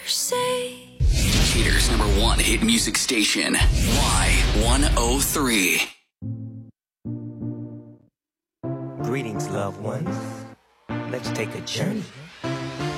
say. Decatur's #1 hit music station, Y103. Greetings, loved ones. Let's take a journey